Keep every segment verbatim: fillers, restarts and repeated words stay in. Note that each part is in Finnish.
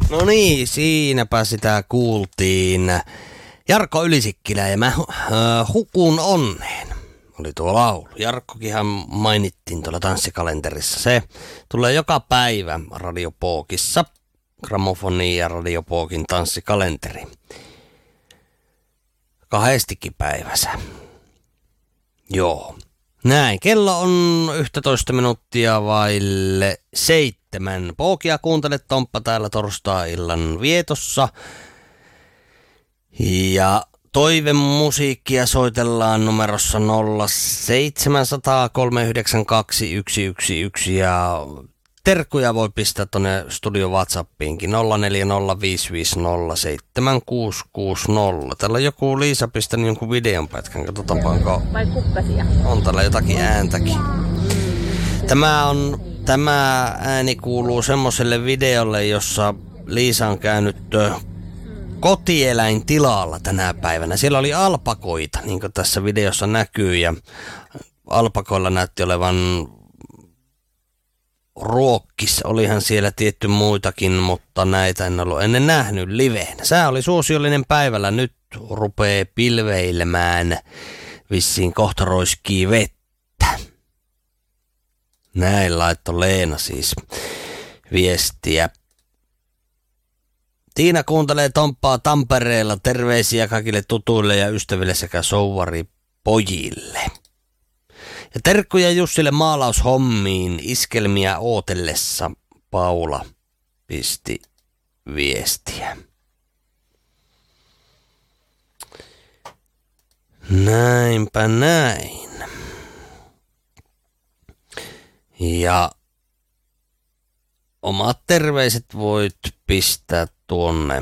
No niin, siinäpä sitä kuultiin. Jarkko Ylisikkilä ja mä äh, hukun onneen. Oli tuo laulu. Jarkkokinhan mainittiin tuolla tanssikalenterissa. Se tulee joka päivä Radio Pookissa. Grammofonin ja Radio Pookin tanssikalenteri. Kahdestikin päivässä. Joo. Näin. Kello on yksitoista minuuttia vaille seitsemän. Pookia kuuntelet, Tomppa täällä torstai-illan vietossa. Ja toivemusiikkia soitellaan numerossa nolla seitsemän nolla nolla kolme yhdeksän kaksi yksi yksi yksi ja terkkuja voi pistää tuonne studio WhatsAppiinkin nolla neljä nolla viisi viisi nolla seitsemän kuusi kuusi nolla. Täällä on joku Liisa pistänyt jonkun videon pätkän, katsotaanpa onko... Vai kukkasia? On täällä jotakin ääntäkin. Tämä, on, tämä ääni kuuluu semmoiselle videolle, jossa Liisa on käynyt kotieläintilalla tänä päivänä. Siellä oli alpakoita, niin kuin tässä videossa näkyy, ja alpakoilla näytti olevan ruokkissa. Olihan siellä tietty muitakin, mutta näitä en ollut ennen nähnyt liveenä. Sää oli suosiollinen päivällä, nyt rupee pilveilemään, vissiin kohta roiskii vettä. Näin laittoi Leena siis viestiä. Tiina kuuntelee Tomppaa Tampereella, terveisiä kaikille tutuille ja ystäville sekä souvaripojille. Ja terkkuja Jussille maalaushommiin iskelmiä ootellessa, Paula pisti viestiä. Näinpä näin. Ja omat terveiset voit pistää tuonne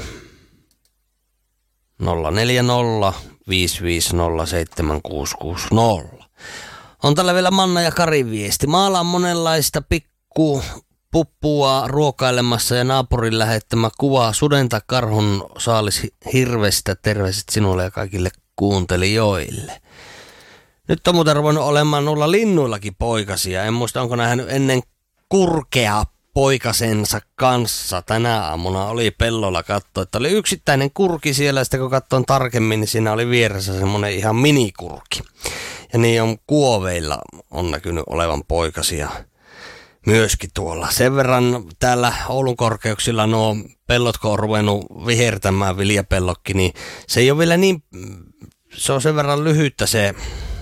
nolla neljä nolla viisi viisi nolla seitsemän kuusi kuusi nolla. On tällä vielä Manna ja Karin viesti. Maalla on monenlaista pikku puppua ruokailemassa ja naapurin lähettämä kuva suden tai karhun saalis hirvestä. Terveiset sinulle ja kaikille kuuntelijoille. Nyt on muuten ruvennut olemaan noilla linnuillakin poikasia. En muista, onko nähnyt ennen kurkea poikasensa kanssa. Tänä aamuna oli pellolla katto, että oli yksittäinen kurki siellä. Sitten kun katsoin tarkemmin, niin siinä oli vieressä semmoinen ihan minikurki. Ja niin on kuoveilla on näkynyt olevan poikasia myöskin tuolla. Sen verran täällä Oulun korkeuksilla nuo pellot, kun on ruvennut vihertämään viljapellokki, niin se ei ole vielä niin, se on sen verran lyhyttä se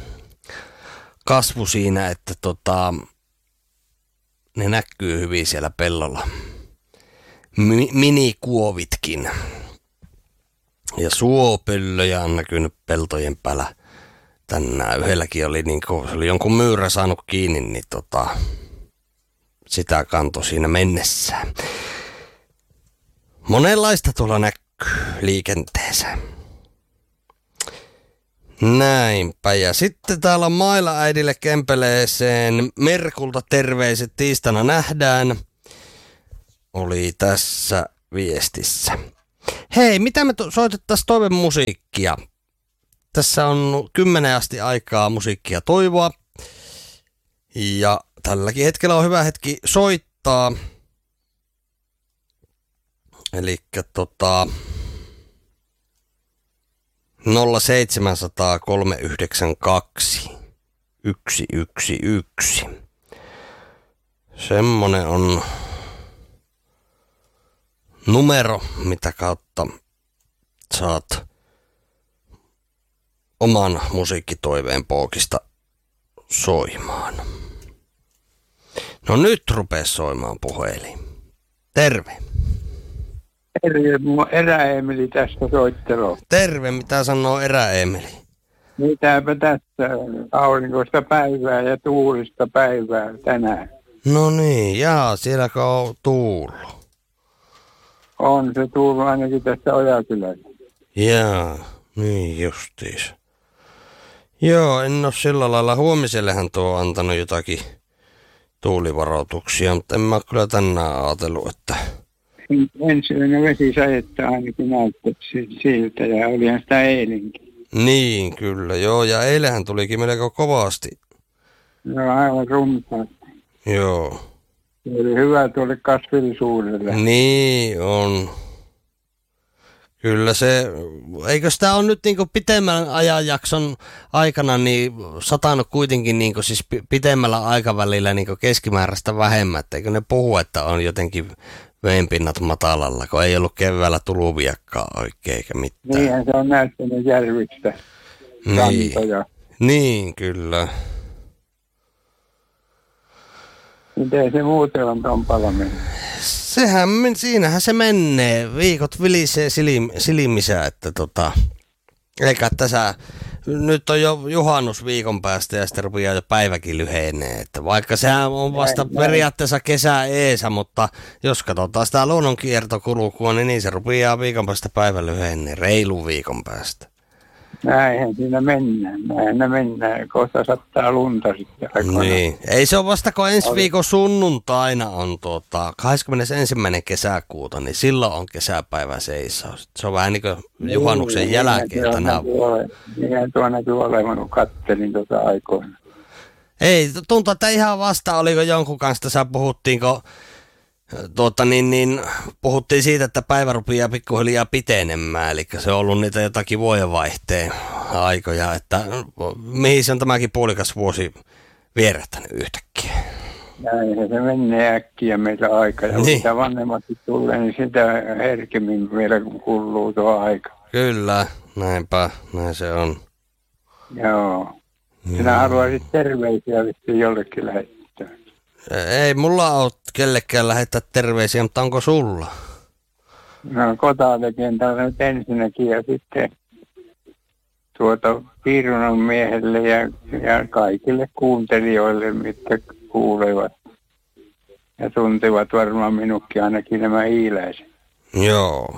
kasvu siinä, että tota, ne näkyy hyvin siellä pellolla. Mi- minikuovitkin. Ja suopöllöjä on näkynyt peltojen päällä. Tänään yhdelläkin oli, niin kuin, se oli jonkun myyrä saanut kiinni, niin tota, sitä kantoi siinä mennessään. Monenlaista tuolla näkyy liikenteessä. Näinpä. Ja sitten täällä on Maila äidille Kempeleeseen Merkulta terveiset, tiistaina nähdään. Oli tässä viestissä. Hei, mitä me to- soitettaisiin toivemusiikkia? Tässä on kymmenen asti aikaa musiikkia toivoa. Ja tälläkin hetkellä on hyvä hetki soittaa. Elikkä tota nolla seitsemän nolla nolla kolme yhdeksän kaksi yksi yksi yksi. Semmonen on numero, mitä kautta saat oman musiikkitoiveen Pookista soimaan. No nyt rupee soimaan puhelin. Terve. Terve, mun Erä-Emeli tästä soittelu. Terve, mitä sanoo Erä-Emeli? Mitäpä tässä aurinkoista päivää ja tuulista päivää tänään. No niin, jaa, sielläkö on tuullut? On se tuullut ainakin tässä Ojakylässä. Jaa, niin justiis. Joo, en ole sillä lailla. Huomisellehän tuo on antanut jotakin tuulivaroituksia, mutta en mä ole kyllä tänään ajatellut, että... Ensimmäinen vesisajetta ainakin näyttäisi siltä ja olihan sitä eilenkin. Niin, kyllä, joo. Ja eilähän tulikin melko kovasti. No aivan runsaasti. Joo. Se oli hyvä tuolle kasvillisuudelle. Niin on. Kyllä se, eikö sitä ole nyt niinku pitemmän ajanjakson aikana niin satanut kuitenkin niinku siis pitemmällä aikavälillä niinku keskimääräistä vähemmän, eikö ne puhu, että on jotenkin veenpinnat matalalla, kun ei ollut keväällä tuluviakkaa oikein eikä mitään. Niinhän se on näyttänyt järvistä niin. kantoja. Niin, kyllä. Miten se muuten on tuon palamen? Sehän, siinähän se menee. Viikot vilisee silim, silmissä, että tota, eikä tässä, nyt on jo juhannus viikon päästä ja sitten rupeaa jo päiväkin lyhenee. Että vaikka sehän on vasta näin, periaatteessa kesä eesä, mutta jos katsotaan sitä luonnonkiertokulkua, niin niin se rupeaa viikon päästä päivä lyhenee, reilu viikon päästä. Näinhän siinä mennään, näinhän mennään, kohta sattaa lunta sitten. Niin, ei se ole vasta kun ensi viikon sunnuntaina on tuota, kahdeskymmenesensimmäinen kesäkuuta, niin silloin on kesäpäivä seisaus. Se on vähän niin kuin juhannuksen niin, jälkeen niin, tänä vuonna. Niinhän tuo näkyy olevan, kun kattelin tuota aikoina. Ei, tuntuu, että ihan vasta oliko jonkun kanssa, tässä puhuttiinko, tuota, niin, niin, puhuttiin siitä, että päivä rupeaa pikkuhiljaa pitenemään, eli se on ollut niitä jotakin vuodenvaihteen aikoja, että mihin se on tämäkin puolikas vuosi vierähtänyt yhtäkkiä. Näinhän se menee äkkiä meillä aika, ja niin. Mitä vanhemmat tulee, niin sitä herkemmin vielä kuluu tuo aika. Kyllä, näinpä, näin se on. Joo. Sinä haluaisit terveisiä vissiin jollekin lähettää. Ei mulla ole kellekään lähettää terveisiä, mutta onko sulla? No kotaa tekee täällä nyt ensinnäkin ja sitten tuota Piirunan miehelle ja, ja kaikille kuuntelijoille, mitkä kuulevat ja tuntevat varmaan minutkin ainakin nämä iiläiset. Joo.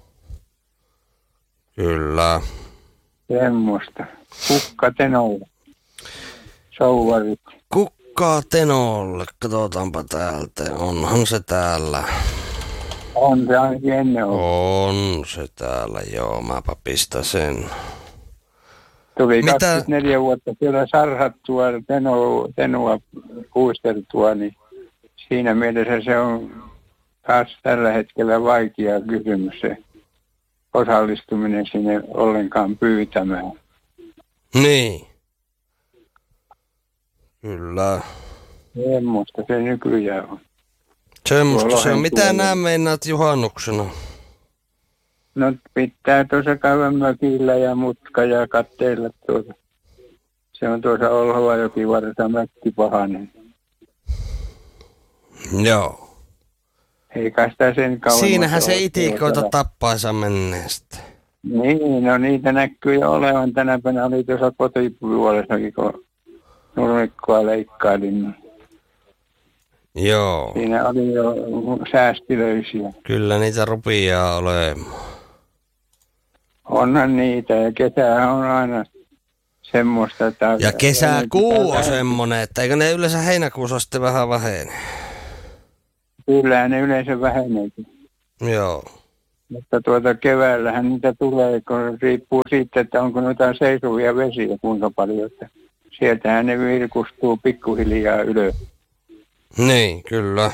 Kyllä. Semmoista. Kukka Tenolle. Souvarit. Kukkaa Tenolle. Katsotaanpa täältä. Onhan se täällä. On se ainakin ennen ollut. On se täällä, joo. Mäpä pistän sen. Tuli Mitä? kaksikymmentäneljä vuotta siellä sarhattua, tenua, tenua puisteltua, niin siinä mielessä se on taas tällä hetkellä vaikea kysymys se osallistuminen sinne ollenkaan pyytämään. Niin. Kyllä. Semmoista se nykyään on. Semmoista se on. Mitä nämä meinaat juhannuksena? No pitää tuossa käydä mökillä ja mutka ja katteilla tuossa. Se on tuossa Olhovajoki varsa Mäkkipahanen. Joo. Eikä sitä sen kauan. Siinähän se itikoita tappaisa menneestä. Niin, no niitä näkyy jo olevan. Tänä päivänä oli tuossa kotipuolessakin, kun nurmikkoa leikkailin. Joo. Siinä oli jo säästilöisiä. Kyllä niitä rupiaa olemaan. Onhan niitä ja kesä on aina semmoista. Että ja kesäkuu on semmoinen, että eikö ne yleensä heinäkuussa sitten vähän vähene? Kyllä ne yleensä väheneekin. Joo. Mutta tuota keväällähän niitä tulee, kun riippuu siitä, että onko noita seisuvia vesiä kuinka paljon. Että sieltähän ne virkustuu pikkuhiljaa ylös. Niin, kyllä.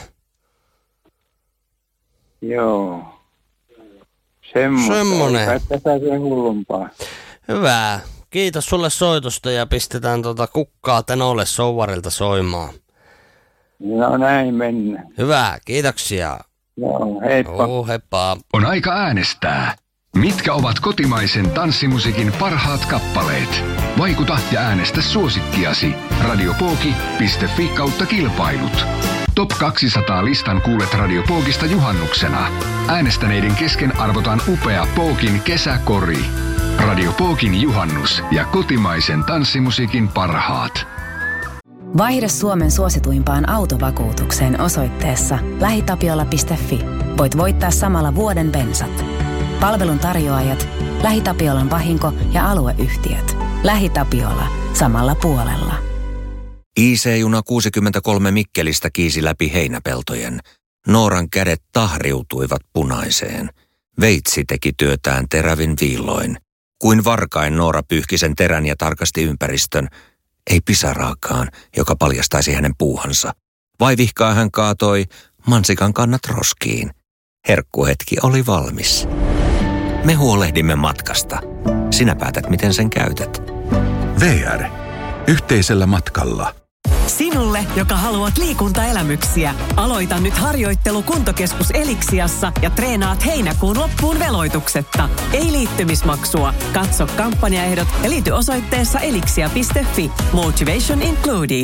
Joo. Semmoista. Semmoinen. Ei tätä sen hullumpaa. Hyvä. Kiitos sulle soitosta ja pistetään tuota Kukkaa Tenolle Souvarilta soimaan. No näin mennään. Hyvä, kiitoksia. Joo, heippa. Joo, heippa. On aika äänestää. Mitkä ovat kotimaisen tanssimusiikin parhaat kappaleet? Vaikuta ja äänestä suosikkiasi. radiopoki piste fi kautta kilpailut. Top kaksisataa listan kuulet Radio Pookista juhannuksena. Äänestäneiden kesken arvotaan upea Pookin kesäkori. Radio Pookin juhannus ja kotimaisen tanssimusiikin parhaat. Vaihda Suomen suosituimpaan autovakuutukseen osoitteessa lähitapiola piste fi. Voit voittaa samalla vuoden bensat. Palvelun tarjoajat, LähiTapiolan vahinko- ja alueyhtiöt. LähiTapiola. Samalla puolella. I C-juna kuusikymmentäkolme Mikkelistä kiisi läpi heinäpeltojen. Nooran kädet tahriutuivat punaiseen. Veitsi teki työtään terävin viilloin. Kuin varkain Noora pyyhki sen terän ja tarkasti ympäristön. Ei pisaraakaan, joka paljastaisi hänen puuhansa. Vaivihkaa hän kaatoi mansikan kannat roskiin. Herkkuhetki oli valmis. Me huolehdimme matkasta. Sinä päätät, miten sen käytät. V R. Yhteisellä matkalla. Sinulle, joka haluat liikuntaelämyksiä, aloita nyt harjoittelu Kuntokeskus Eliksiassa ja treenaat heinäkuun loppuun veloituksetta. Ei liittymismaksua. Katso kampanjaehdot ja liity osoitteessa eliksia piste fi. Motivation included.